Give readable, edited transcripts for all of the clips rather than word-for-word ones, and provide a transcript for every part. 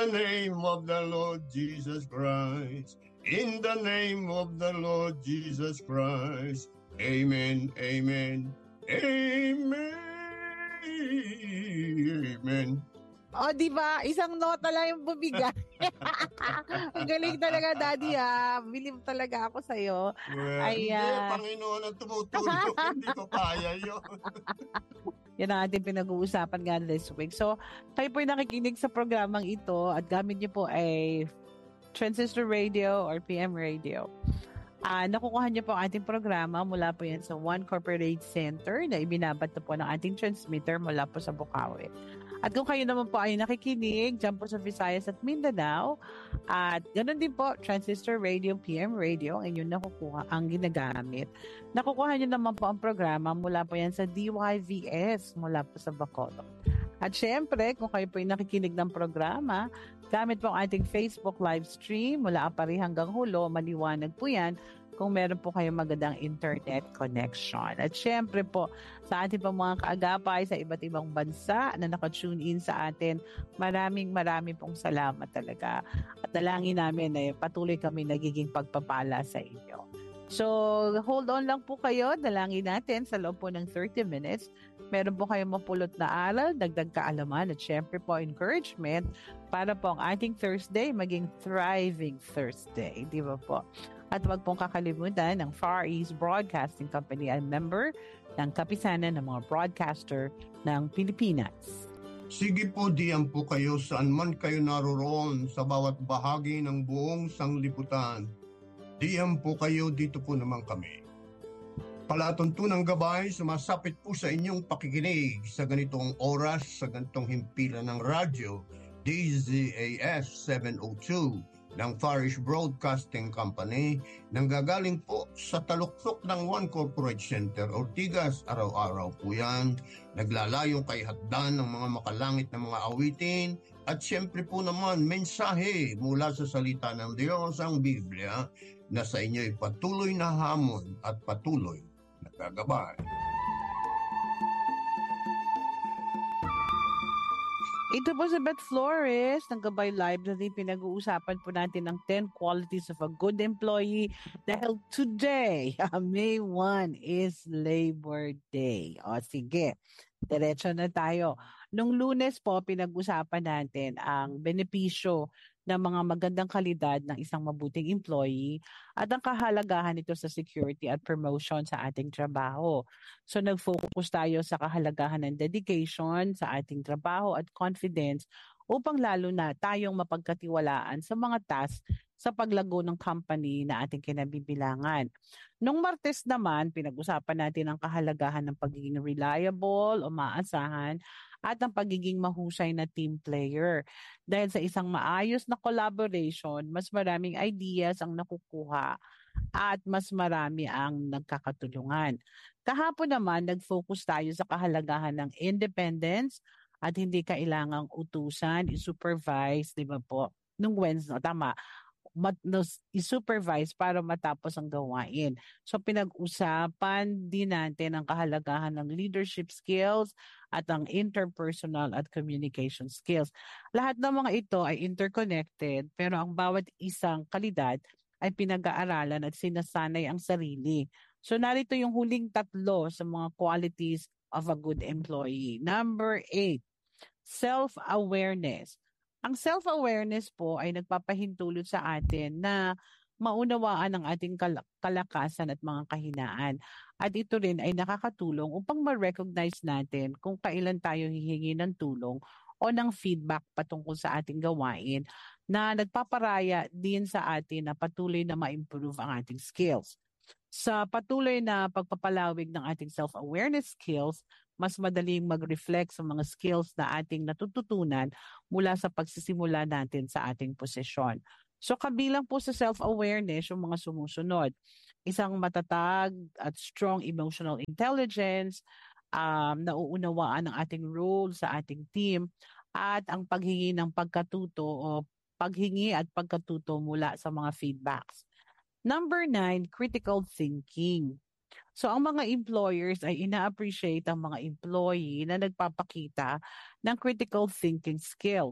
the name of the Lord Jesus Christ. In the name of the Lord Jesus Christ. Amen, amen, amen, amen. O, di ba? Isang nota lang yung bumigay. Ang galing talaga, Daddy, ha? Believe talaga ako sa'yo. Hindi, Panginoon ang tumutulong. Hindi ko kaya yun. Yan ang ating pinag-uusapan nga this week. So, kayo po yung nakikinig sa programang ito at gamit niyo po ay Transistor Radio or PM Radio. Nakukuha niyo po ang ating programa mula po yan sa One Corporate Center na ibinabat na po ng ating transmitter mula po sa Bukawi. At kung kayo naman po ay nakikinig dyan po sa Visayas at Mindanao, at ganoon din po, Transistor Radio, PM Radio, ang inyong nakukuha, ang ginagamit. Nakukuha nyo naman po ang programa mula po yan sa DYVS, mula po sa Bacolod. At syempre, kung kayo po ay nakikinig ng programa, gamit po ang ating Facebook live stream, mula Apari hanggang Hulo, maliwanag po yan, kung meron po kayong magandang internet connection. At syempre po, sa ating pang mga kaagapay sa iba't ibang bansa na nakatune in sa atin, maraming pong salamat talaga. At dalangin namin na patuloy kami nagiging pagpapala sa inyo. So, hold on lang po kayo. Dalangin natin sa loob po ng 30 minutes. Meron po kayong mapulot na aral, dagdag kaalaman, at syempre po encouragement para po ang ating Thursday maging thriving Thursday. Di ba po? At huwag pong kakalimutan ng Far East Broadcasting Company ay member ng kapisanan ng mga broadcaster ng Pilipinas. Sige po, diyan po kayo saan man kayo naroroon sa bawat bahagi ng buong sanglibutan. Diyan po kayo, dito po naman kami. Palatuntunang gabay, sumasapit po sa inyong pakikinig sa ganitong oras, sa ganitong himpilan ng radyo, DZAS 702 ng Far East Broadcasting Company, nanggagaling po sa taluktok ng One Corporate Center, Ortigas. Araw-araw po yan, naglalayong kay hatdan ng mga makalangit na mga awitin, at syempre po naman, mensahe mula sa salita ng Diyos, ang Biblia, na sa inyo'y patuloy na hamon at patuloy na gagabay. Ito po si Beth Flores ng Gabay Live na pinag-uusapan po natin ang 10 qualities of a good employee dahil today, May 1 is Labor Day. O sige, diretso na tayo. Nung Lunes po, pinag-usapan natin ang benepisyo ng mga magandang kalidad ng isang mabuting employee at ang kahalagahan nito sa security at promotion sa ating trabaho. So nag-focus tayo sa kahalagahan ng dedication sa ating trabaho at confidence upang lalo na tayong mapagkatiwalaan sa mga tasks sa paglago ng company na ating kinabibilangan. Nung Martes naman, pinag-usapan natin ang kahalagahan ng pagiging reliable o maasahan at ang pagiging mahusay na team player. Dahil sa isang maayos na collaboration, mas maraming ideas ang nakukuha at mas marami ang nagkakatulungan. Kahapon naman, nag-focus tayo sa kahalagahan ng independence at hindi kailangang utusan, i-supervise, di ba po? Nung Wednesday, tama, i-supervise para matapos ang gawain. So pinag-usapan din natin ang kahalagahan ng leadership skills at ang interpersonal at communication skills. Lahat ng mga ito ay interconnected pero ang bawat isang kalidad ay pinag-aaralan at sinasanay ang sarili. So narito yung huling tatlo sa mga qualities of a good employee. Number 8, self-awareness. Ang self-awareness po ay nagpapahintulot sa atin na maunawaan ang ating kalakasan at mga kahinaan. At ito rin ay nakakatulong upang ma-recognize natin kung kailan tayo hihingi ng tulong o ng feedback patungkol sa ating gawain na nagpaparaya din sa atin na patuloy na ma-improve ang ating skills. Sa patuloy na pagpapalawig ng ating self-awareness skills, mas madaling mag-reflect sa mga skills na ating natututunan mula sa pagsisimula natin sa ating posisyon. So kabilang po sa self-awareness yung mga sumusunod. Isang matatag at strong emotional intelligence, nauunawaan ang ating role sa ating team, at ang paghingi ng pagkatuto o paghingi at pagkatuto mula sa mga feedbacks. Number 9, critical thinking. So ang mga employers ay ina-appreciate ang mga employee na nagpapakita ng critical thinking skills.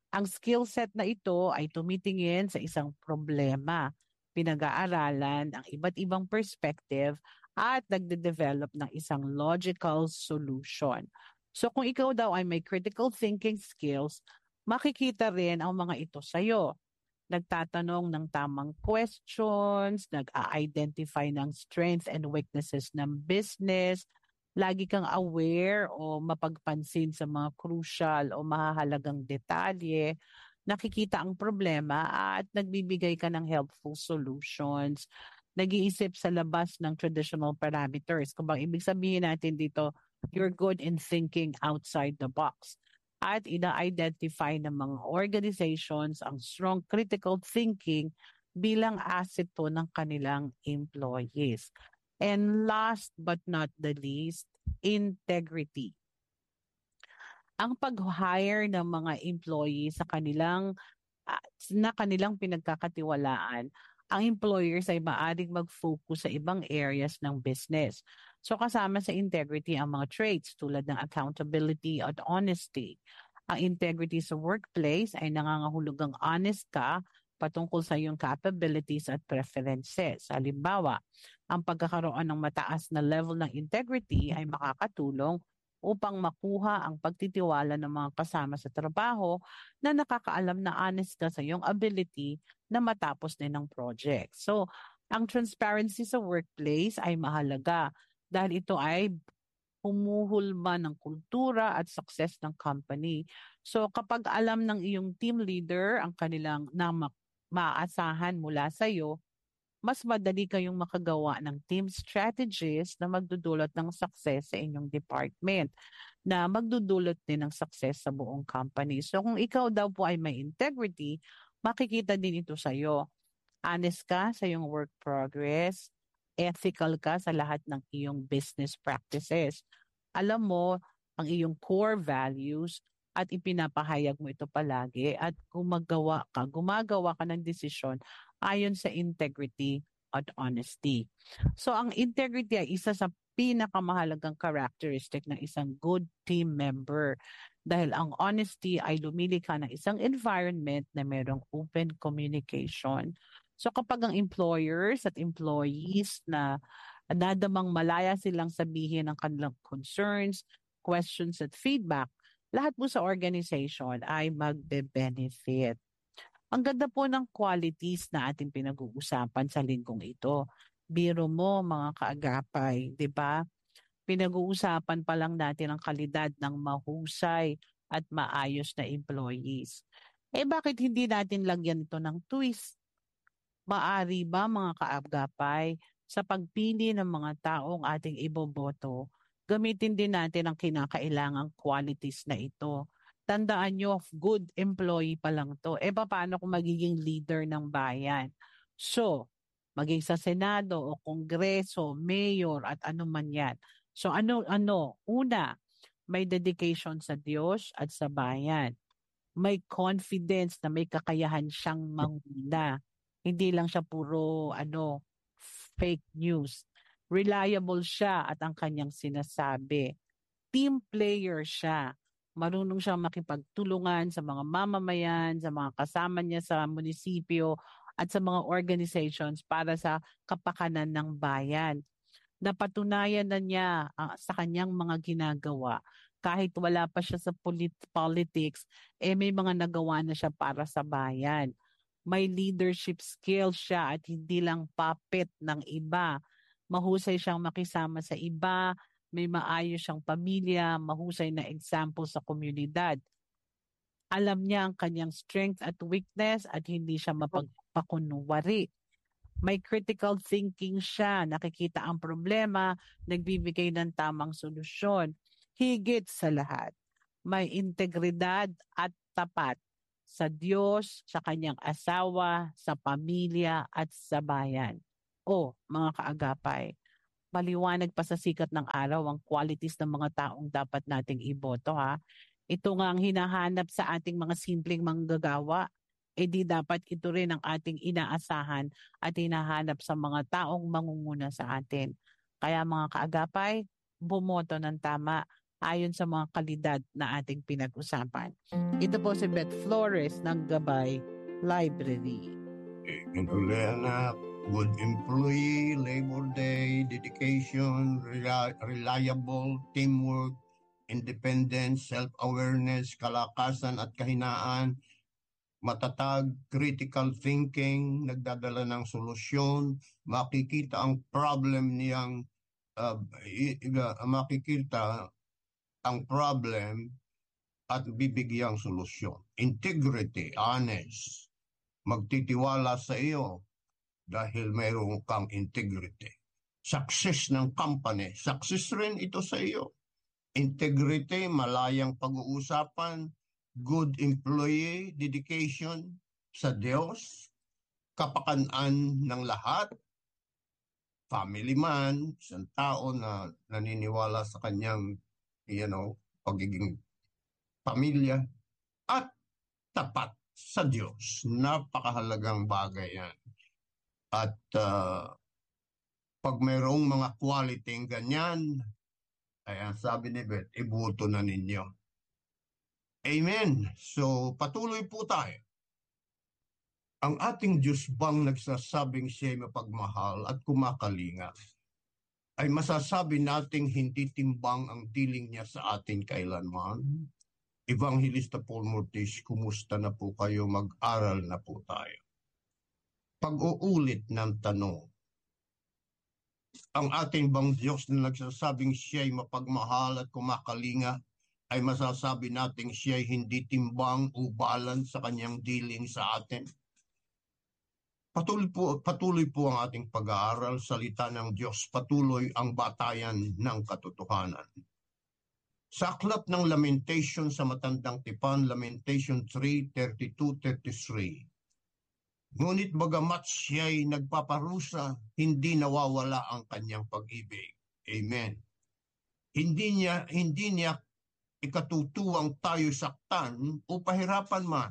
Ang skill set na ito ay tumitingin sa isang problema, pinag-aaralan ang iba't ibang perspective at nagde-develop ng isang logical solution. So kung ikaw daw ay may critical thinking skills, makikita rin ang mga ito sa'yo. Nagtatanong ng tamang questions, nag-a-identify ng strengths and weaknesses ng business, lagi kang aware o mapagpansin sa mga crucial o mahahalagang detalye, nakikita ang problema at nagbibigay ka ng helpful solutions, nag-iisip sa labas ng traditional parameters. Kung bang ibig sabihin natin dito, you're good in thinking outside the box. At ina-identify ng mga organizations ang strong critical thinking bilang asset to ng kanilang employees. And last but not the least, integrity. Ang pag-hire ng mga employee sa kanilang na kanilang pinagkakatiwalaan, ang employers ay maaaring mag-focus sa ibang areas ng business. So kasama sa integrity ang mga traits tulad ng accountability at honesty. Ang integrity sa workplace ay nangangahulugang honest ka patungkol sa iyong capabilities at preferences. Halimbawa, ang pagkakaroon ng mataas na level ng integrity ay makakatulong upang makuha ang pagtitiwala ng mga kasama sa trabaho na nakakaalam na honest ka sa iyong ability na matapos din ang project. So, ang transparency sa workplace ay mahalaga dahil ito ay humuhulma ng kultura at success ng company. So, kapag alam ng iyong team leader ang kanilang maaasahan mula sa iyo, mas madali kayong makagawa ng team strategies na magdudulot ng success sa inyong department, na magdudulot din ng success sa buong company. So kung ikaw daw po ay may integrity, makikita din ito sa iyo. Honest ka sa iyong work progress, ethical ka sa lahat ng iyong business practices. Alam mo ang iyong core values at ipinapahayag mo ito palagi at gumagawa ka ng desisyon ayon sa integrity at honesty. So ang integrity ay isa sa pinakamahalagang characteristic ng isang good team member dahil ang honesty ay lumilikha ng isang environment na mayroong open communication. So kapag ang employers at employees na nadamang malaya silang sabihin ang kanilang concerns, questions at feedback, lahat po sa organization ay magbe-benefit. Ang ganda po ng qualities na ating pinag-uusapan sa linggong ito. Biro mo mga kaagapay, di ba? Pinag-uusapan pa lang natin ang kalidad ng mahusay at maayos na employees. Bakit hindi natin lagyan ito ng twist? Maari ba mga kaagapay, sa pagpili ng mga taong ating iboboto, gamitin din natin ang kinakailangang qualities na ito. Tandaan nyo, good employee pa lang to. Paano kung magiging leader ng bayan? So, maging sa Senado o Kongreso, Mayor at ano man yan. So una, may dedication sa Diyos at sa bayan. May confidence na may kakayahan siyang manguna. Hindi lang siya puro fake news. Reliable siya at ang kanyang sinasabi. Team player siya. Marunong siyang makipagtulungan sa mga mamamayan, sa mga kasama niya sa munisipyo at sa mga organizations para sa kapakanan ng bayan. Napatunayan na niya sa kanyang mga ginagawa. Kahit wala pa siya sa politics, may mga nagawa na siya para sa bayan. May leadership skills siya at hindi lang puppet ng iba. Mahusay siyang makisama sa iba, may maayos siyang pamilya, mahusay na example sa komunidad. Alam niya ang kanyang strength at weakness at hindi siya mapagpakunwari. May critical thinking siya, nakikita ang problema, nagbibigay ng tamang solusyon. Higit sa lahat, may integridad at tapat sa Diyos, sa kanyang asawa, sa pamilya at sa bayan. Mga kaagapay, maliwanag pa sa sikat ng araw ang qualities ng mga taong dapat nating iboto ha. Ito nga ang hinahanap sa ating mga simpleng manggagawa. Di dapat ito rin ang ating inaasahan at hinahanap sa mga taong mangunguna sa atin. Kaya mga kaagapay, bumoto ng tama ayon sa mga kalidad na ating pinag-usapan. Ito po si Beth Flores ng Gabay Library. Yung Juliana, good employee, Labor Day, dedication, reliable, teamwork, independence, self-awareness, kalakasan at kahinaan, matatag, critical thinking, nagdadala ng solusyon, makikita ang problem niyang, makikita ang problem at bibigyang solusyon. Integrity, honest, magtitiwala sa iyo dahil mayroon kang integrity. Success ng company, success rin ito sa iyo. Integrity, malayang pag-uusapan, good employee, dedication sa Diyos, kapakanan ng lahat, family man, isang tao na naniniwala sa kanyang, pagiging pamilya, at tapat sa Diyos. Napakahalagang bagay yan. At pag mayroong mga quality ganyan, ayan, sabi ni Beth, ibuto na ninyo. Amen. So, patuloy po tayo. Ang ating Diyos bang nagsasabing siya'y mapagmahal at kumakalinga, ay masasabi nating hindi timbang ang tiling niya sa atin kailanman? Evangelista Paul Mortis, kumusta na po kayo? Mag-aral na po tayo. Pag-uulit ng tanong, ang ating bang Diyos na nagsasabing siya'y mapagmahal at kumakalinga, ay masasabi nating siya'y hindi timbang o balance sa kanyang dealing sa atin? Patuloy po ang ating pag-aaral, salita ng Diyos, patuloy ang batayan ng katotohanan. Sa aklat ng Lamentation sa Matandang Tipan, Lamentation 3:32-33, ngunit bagamat siya'y nagpaparusa, hindi nawawala ang kanyang pag-ibig. Amen. Hindi niya ikatutuwang tayo saktan o pahirapan man.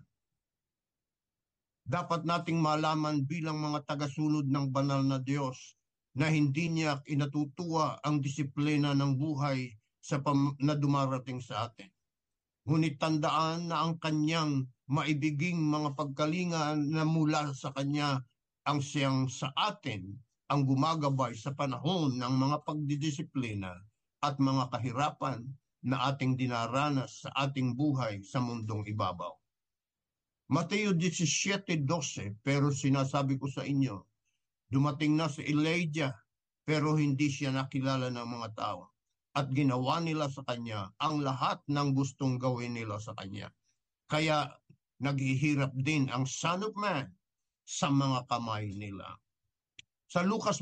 Dapat nating malaman bilang mga tagasunod ng banal na Diyos na hindi niya inatutuwa ang disiplina ng buhay na dumarating sa atin. Ngunit tandaan na ang kanyang maibiging mga pagkalinga na mula sa kanya ang siyang sa atin ang gumagabay sa panahon ng mga pagdidisiplina at mga kahirapan na ating dinaranas sa ating buhay sa mundong ibabaw. Mateo 17:12, pero sinasabi ko sa inyo, dumating na si Elijah, pero hindi siya nakilala ng mga tao. At ginawa nila sa kanya ang lahat ng gustong gawin nila sa kanya. Kaya naghihirap din ang Son of Man sa mga kamay nila. Sa Lucas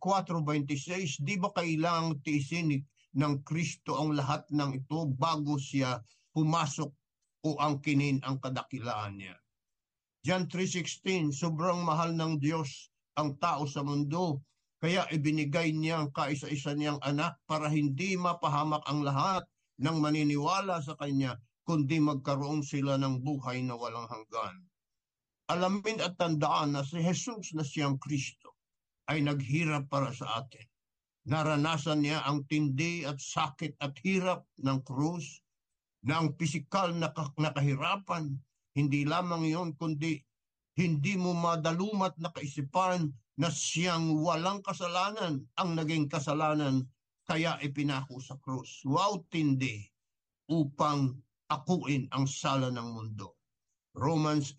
24:26, di ba kailangang tiisin ng Kristo ang lahat ng ito bago siya pumasok o angkinin ang kadakilaan niya? John 3:16, sobrang mahal ng Diyos ang tao sa mundo, kaya ibinigay niya ang kaisa-isa niyang anak para hindi mapahamak ang lahat ng maniniwala sa kanya, kundi magkaroon sila ng buhay na walang hanggan. Alamin at tandaan na si Jesus na siyang Kristo ay naghirap para sa atin. Naranasan niya ang tindi at sakit at hirap ng krus, na ang pisikal na kahirapan, hindi lamang yon kundi hindi mo madalumat na kaisipan na siyang walang kasalanan ang naging kasalanan kaya ipinako sa krus. Wow, tindi upang akuin ang sala ng mundo. Romans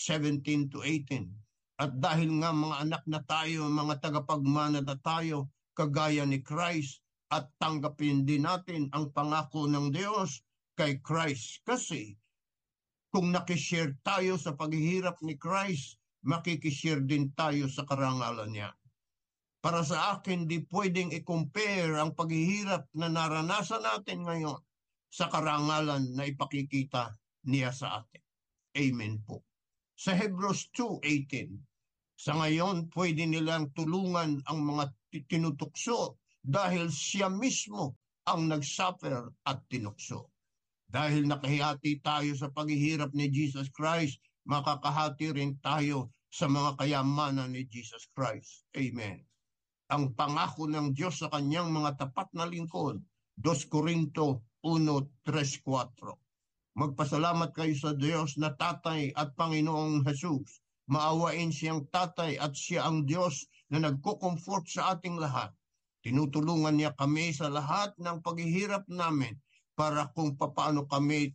8:17-18. At dahil nga mga anak na tayo, mga tagapagmana na tayo, kagaya ni Christ, at tanggapin din natin ang pangako ng Diyos kay Christ. Kasi kung nakishare tayo sa paghihirap ni Christ, makikishare din tayo sa karangalan niya. Para sa akin, di pwedeng i-compare ang paghihirap na naranasan natin ngayon sa karangalan na ipakikita niya sa atin. Amen po. Sa Hebrews 2:18, sa ngayon pwede nilang tulungan ang mga tinutukso dahil siya mismo ang nagsuffer at tinukso. Dahil nakahati tayo sa paghihirap ni Jesus Christ, makakahati rin tayo sa mga kayamanan ni Jesus Christ. Amen. Ang pangako ng Diyos sa kanyang mga tapat na lingkod, 2 Corinto 1:3-4. Magpasalamat kayo sa Diyos na Tatay at Panginoong Jesus. Maawain siyang Tatay at siya ang Diyos na nagko-comfort sa ating lahat. Tinutulungan niya kami sa lahat ng paghihirap namin para kung paano kami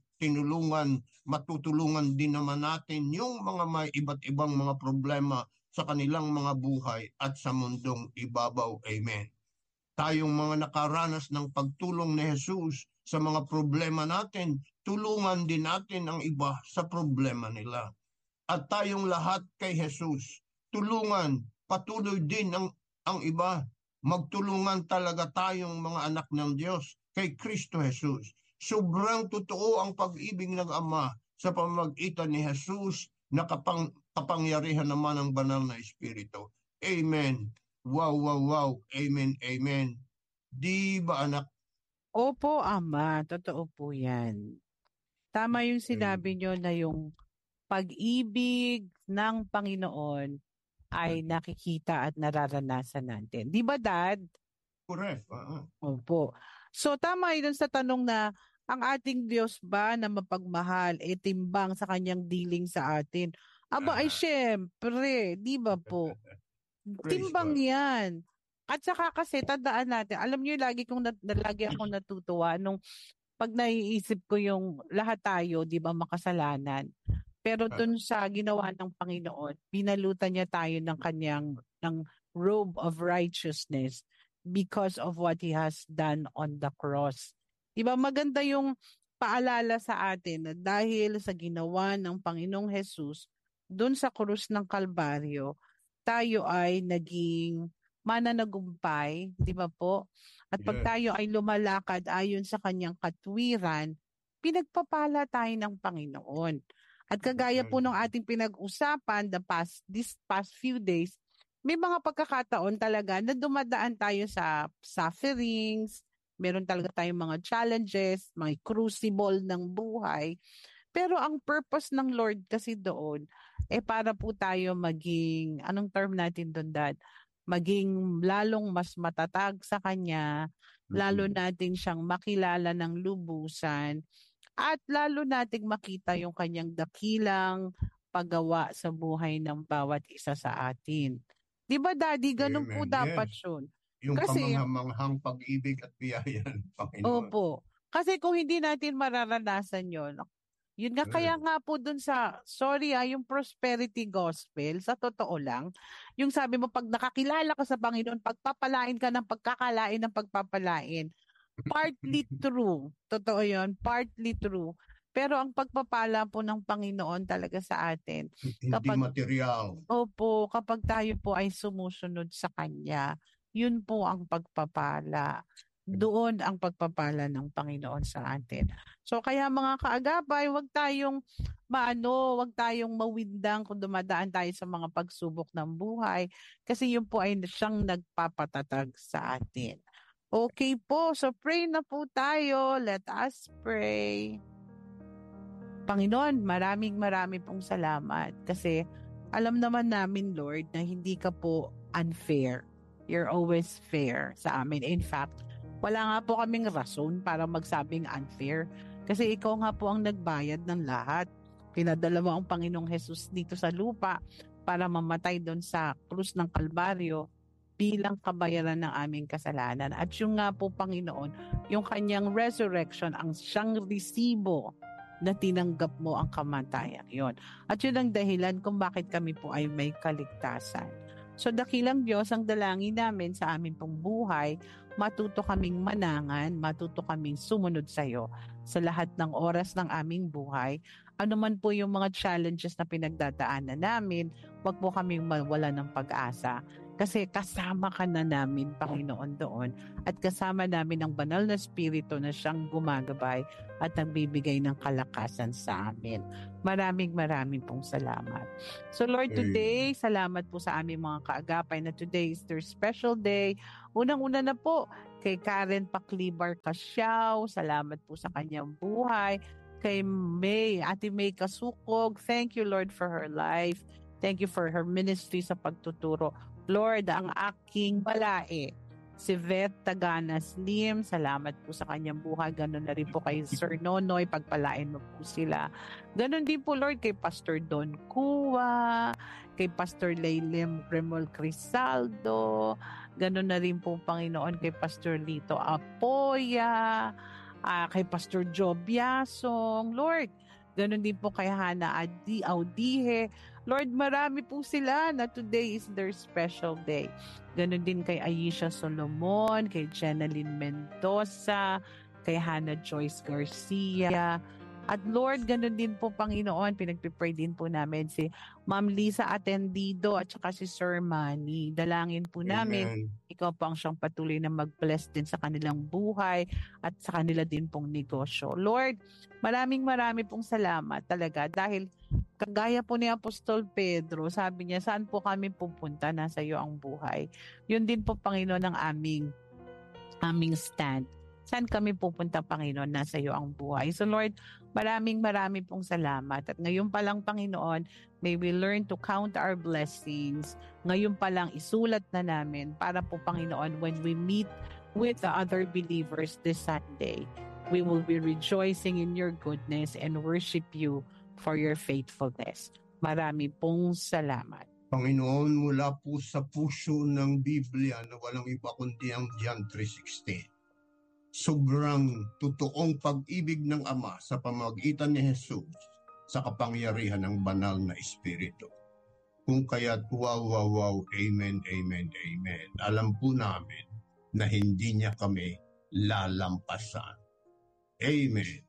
matutulungan din naman natin yung mga may iba't ibang mga problema sa kanilang mga buhay at sa mundong ibabaw. Amen. Tayong mga nakaranas ng pagtulong ni Jesus sa mga problema natin, tulungan din natin ang iba sa problema nila. At tayong lahat kay Jesus, tulungan, patuloy din ang iba. Magtulungan talaga tayong mga anak ng Diyos kay Kristo Jesus. Sobrang totoo ang pag-ibig ng Ama sa pamamagitan ni Jesus na kapangyarihan naman ng banal na Espiritu. Amen. Wow, wow, wow. Amen, amen. Di ba, anak? Opo, Ama. Totoo po yan. Tama yung sinabi nyo na yung pag-ibig ng Panginoon ay nakikita at nararanasan natin. Di ba, Dad? Correct. Opo. So, tama yun sa tanong na ang ating Diyos ba na mapagmahal, timbang sa kanyang dealing sa atin? Aba, ay syempre, di ba po? Timbang yan. At saka kasi, tandaan natin, alam niyo, lagi akong natutuwa nung pag naiisip ko yung lahat tayo, di ba, makasalanan. Pero dun sa ginawa ng Panginoon, pinalutan niya tayo ng robe of righteousness because of what He has done on the cross. Diba maganda yung paalala sa atin na dahil sa ginawa ng Panginoong Jesus dun sa krus ng Kalbaryo, tayo ay naging mananagumpay, di ba po? At pag tayo ay lumalakad ayon sa kanyang katwiran, pinagpapala tayo ng Panginoon. At kagaya po ng ating pinag-usapan this past few days, may mga pagkakataon talaga na dumadaan tayo sa sufferings, meron talaga tayong mga challenges, mga crucible ng buhay. Pero ang purpose ng Lord kasi doon, para po tayo maging, anong term natin doon, Dad? Maging lalong mas matatag sa Kanya, lalo natin siyang makilala ng lubusan, at lalo nating makita yung kanyang dakilang paggawa sa buhay ng bawat isa sa atin. Di ba, Daddy? Ganun po dapat yun. Yung kamanghamanghang pag-ibig at biyaya ng Panginoon. Opo. Kasi kung hindi natin mararanasan yun nga, kaya nga po dun sa, yung prosperity gospel, sa totoo lang, yung sabi mo, pag nakakilala ka sa Panginoon, pagpapalain ka ng pagkakalain ng pagpapalain. Partly true. Totoo yun. Partly true. Pero ang pagpapala po ng Panginoon talaga sa atin. Hindi material. Opo, kapag tayo po ay sumusunod sa Kanya, yun po ang pagpapala. Doon ang pagpapala ng Panginoon sa atin. So kaya mga kaagapay, wag tayong mawindang kung dumadaan tayo sa mga pagsubok ng buhay kasi yun po ay siyang nagpapatatag sa atin. Okay po, so pray na po tayo. Let us pray. Panginoon, maraming pong salamat kasi alam naman namin, Lord, na hindi ka po unfair. You're always fair sa amin. In fact, wala nga po kaming rason para magsabing unfair kasi ikaw nga po ang nagbayad ng lahat. Pinadala mo ang Panginoong Jesus dito sa lupa para mamatay doon sa krus ng Kalbaryo bilang kabayaran ng aming kasalanan. At yung nga po, Panginoon, yung kanyang resurrection, ang siyang resibo na tinanggap mo ang kamatayan yon. At yun ang dahilan kung bakit kami po ay may kaligtasan. So dakilang Diyos, ang dalangin namin sa aming pong buhay, matuto kaming manangan, matuto kaming sumunod sa iyo sa lahat ng oras ng aming buhay. Ano man po yung mga challenges na pinagdadaanan namin, wag po kaming mawala ng pag-asa. Kasi kasama ka na namin, Panginoon, doon. At kasama namin ang banal na Espiritu na siyang gumagabay at nagbibigay ng kalakasan sa amin. Maraming pong salamat. So Lord, today, salamat po sa aming mga kaagapay na today is their special day. Unang-una na po kay Karen Paclibar Casyaw. Salamat po sa kanyang buhay. Kay Ate May Kasukog. Thank you, Lord, for her life. Thank you for her ministry sa pagtuturo. Lord, ang aking balae, si Vet Tagana Slim, salamat po sa kanyang buhay. Ganon na rin po kay Sir Nonoy, pagpalain mo po sila. Ganon din po, Lord, kay Pastor Don Cua, kay Pastor Leilem Remol Crisaldo, ganon na rin po, Panginoon, kay Pastor Lito Apoya, kay Pastor Job Yasong, Lord, ganon din po kay Hana Audihe. Lord, marami po sila na today is their special day. Ganon din kay Aisha Solomon, kay Jenaline Mendoza, kay Hannah Joyce Garcia. At Lord, ganon din po, Panginoon, pinagpipray din po namin si Ma'am Lisa Atendido at saka si Sir Manny. Dalangin po namin, ikaw po ang siyang patuloy na mag-bless din sa kanilang buhay at sa kanila din pong negosyo. Lord, maraming pong salamat talaga dahil kagaya po ni Apostol Pedro, sabi niya, saan po kami pupunta? Nasa iyo ang buhay. Yun din po, Panginoon, ang aming stand. Saan kami pupunta, Panginoon? Nasa iyo ang buhay. So Lord, maraming pong salamat. At ngayon pa lang, Panginoon, may we learn to count our blessings. Ngayon pa lang, isulat na namin para po, Panginoon, when we meet with the other believers this Sunday, we will be rejoicing in your goodness and worship you for your faithfulness. Marami pong salamat. Panginoon, mula po sa puso ng Biblia na walang iba kundi ang John 3:16. Sobrang totoong pag-ibig ng Ama sa pamamagitan ni Jesus sa kapangyarihan ng banal na Espiritu. Kung kaya't wow, amen. Alam po namin na hindi niya kami lalampasan. Amen.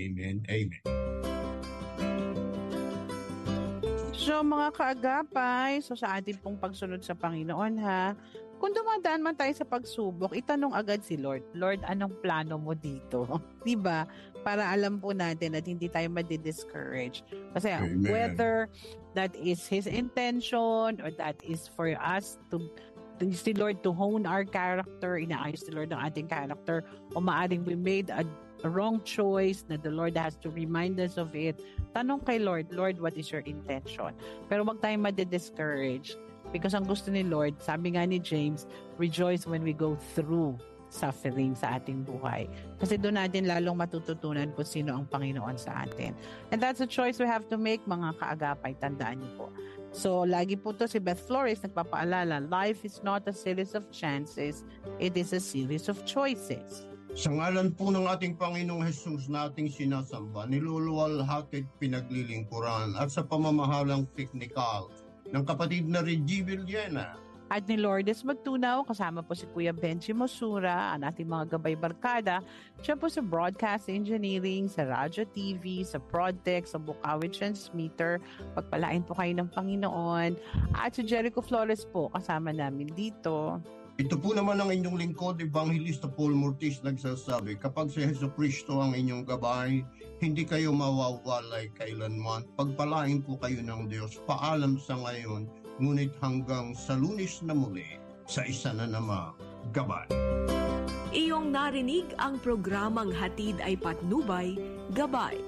So mga kaagapay, sa ating pong pagsunod sa Panginoon ha, kung dumadaan man tayo sa pagsubok, itanong agad si Lord, Lord, anong plano mo dito? Diba? Para alam po natin at hindi tayo madi-discourage. Kasi Amen. Whether that is His intention or that is for us to si Lord to hone our character, inaayos si Lord ang ating character, o maaring we made a wrong choice na the Lord has to remind us of it. Tanong kay Lord, Lord, what is your intention? Pero wag tayong madi-discourage. Because ang gusto ni Lord, sabi nga ni James, rejoice when we go through suffering sa ating buhay. Kasi doon natin lalong matututunan kung sino ang Panginoon sa atin. And that's a choice we have to make, mga kaagapay. Tandaan niyo po. So, lagi po to si Beth Flores nagpapaalala, life is not a series of chances, it is a series of choices. Sa ngalan po ng ating Panginoong Jesus na ating sinasamba, niluluwalhati at pinaglilingkuran at sa pamamahalang teknikal ng kapatid na Reggie Villena. At ni Lourdes Magtunaw, kasama po si Kuya Benji Mosura, ang ating mga gabay barkada. Siya po sa Broadcast Engineering, sa Radyo TV, sa Prodtech, sa Bukawi Transmitter. Pagpalain po kayo ng Panginoon. At si Jericho Flores po, kasama namin dito. Ito po naman ang inyong lingkod, Evangelista Paul Mortis, nagsasabi, kapag si Hesus Kristo ang inyong gabay, hindi kayo mawawalay kailanman. Pagpalain po kayo ng Diyos. Paalam sa ngayon, ngunit hanggang sa Lunes na muli, sa isa na namang gabay. Iyong narinig ang programang Hatid ay Patnubay, Gabay.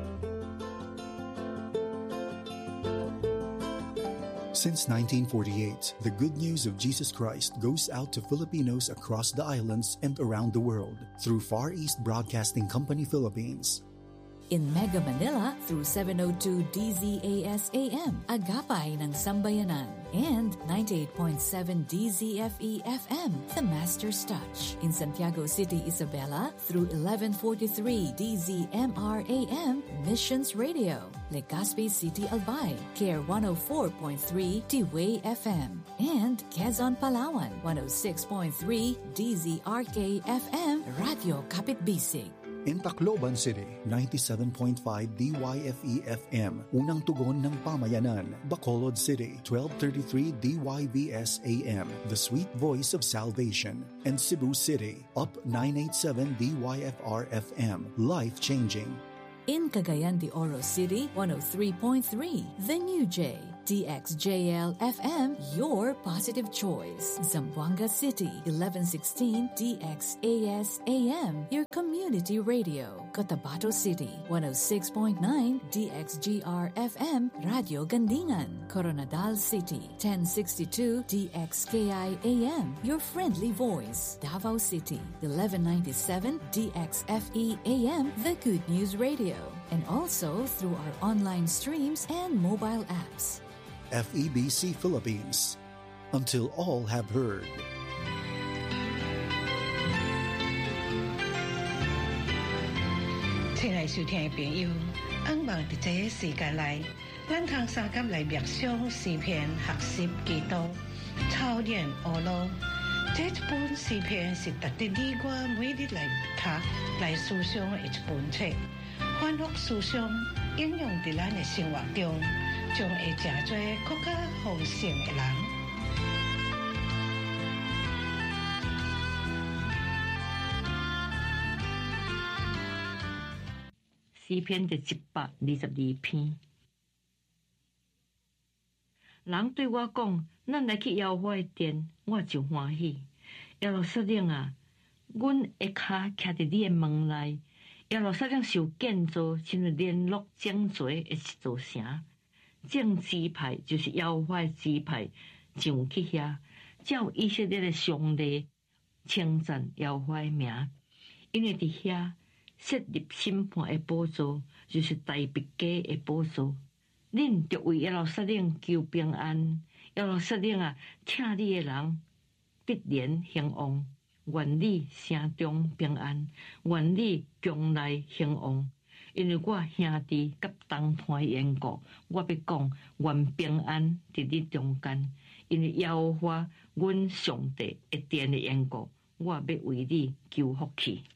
Since 1948, the good news of Jesus Christ goes out to Filipinos across the islands and around the world through Far East Broadcasting Company Philippines. In Mega Manila through 702 DZAS AM, Agapay ng Sambayanan, and 98.7 DZFE FM, The Master's Touch. In Santiago City, Isabela through 1143 DZMR AM, Missions Radio. Legazpi City, Albay, Care 104.3 T-Way FM. And Quezon, Palawan, 106.3 DZRK FM, Radio Kapitbisig. In Tacloban City, 97.5 DYFE FM, Unang Tugon ng Pamayanan. Bacolod City, 1233 DYBS AM, The Sweet Voice of Salvation. And Cebu City, Up 987 DYFR FM, Life Changing. In Cagayan de Oro City, 103.3 The New J. DXJL FM, your positive choice. Zamboanga City, 1116 DXAS AM, your community radio. Cotabato City, 106.9 DXGR FM, Radio Gandingan. Coronadal City, 1062 DXKI AM, your friendly voice. Davao City, 1197 DXFE AM, the Good News Radio. And also through our online streams and mobile apps. FEBC Philippines. Until all have heard. 亲爱收听的朋友，希望在这个时间内，咱通三甲来默想诗篇学习基督，操练学路。这一本诗篇是值得你我每日来读、来思想的一本册，反复思想，应用在咱的生活中，将会成做更加丰盛的人。 诗篇第122篇。人对我讲：“咱来去耶和华的殿，我就欢喜。耶路撒冷啊，阮的脚徛伫你的门内。耶路撒冷受建造，亲像联络整齐的一座城。正支派就是耶和华的支派，上去遐，照以色列的常例，称赞耶和华的名，因为伫遐。”设立审判的宝座，就是大别家的宝座。恁着为耶路撒冷求平安。耶路撒冷啊，听你的人必然兴旺。愿你城中平安，愿你宫内兴旺。因为我兄弟甲同伴的缘故，我要讲愿平安伫你中间。因为耶和华阮上帝的殿的缘故，我要为你求福气。